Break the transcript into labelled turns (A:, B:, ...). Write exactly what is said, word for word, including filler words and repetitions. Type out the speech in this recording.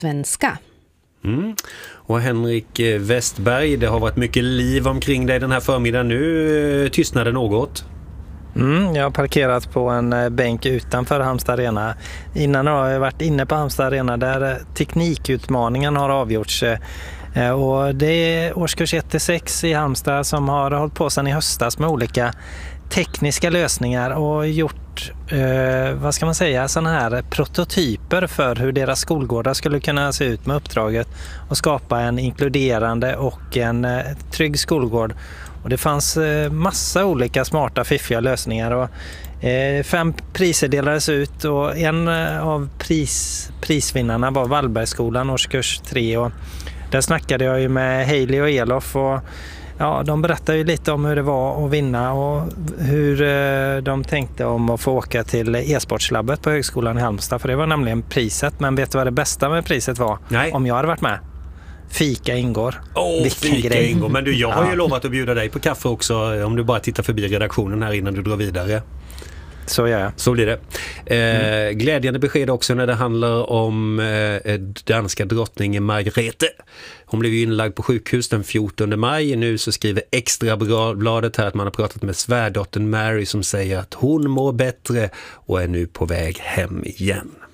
A: svenska.
B: Mm. Och Henrik Westberg, det har varit mycket liv omkring dig den här förmiddagen. Nu tystnar det något.
C: Mm, jag har parkerat på en bänk utanför Halmstad Arena. Innan har jag varit inne på Halmstad Arena där teknikutmaningen har avgjorts. Och det är årskurs ett till sex i Halmstad som har hållit på sedan i höstas med olika tekniska lösningar och gjort, eh, vad ska man säga, sådana här prototyper för hur deras skolgårdar skulle kunna se ut med uppdraget och skapa en inkluderande och en eh, trygg skolgård. Och det fanns eh, massa olika smarta, fiffiga lösningar och eh, fem priser delades ut och en eh, av pris, prisvinnarna var Vallbergsskolan årskurs tre och där snackade jag ju med Hailey och Elof och ja, de berättade ju lite om hur det var att vinna och hur eh, de tänkte om att få åka till e-sportslabbet på högskolan i Halmstad, för det var nämligen priset. Men vet du vad det bästa med priset var?
B: Nej.
C: Om jag hade varit med? Fika ingår.
B: Åh, fika
C: grej.
B: ingår. Men du, jag har ju
C: Ja.
B: lovat att bjuda dig på kaffe också om du bara tittar förbi redaktionen här innan du drar vidare.
C: Så gör jag.
B: Så blir det. Eh, mm. Glädjande besked också när det handlar om eh, danska drottningen Margrethe. Hon blev ju inlagd på sjukhus den fjortonde maj. Nu så skriver Extrabladet här att man har pratat med svärdottern Mary som säger att hon mår bättre och är nu på väg hem igen.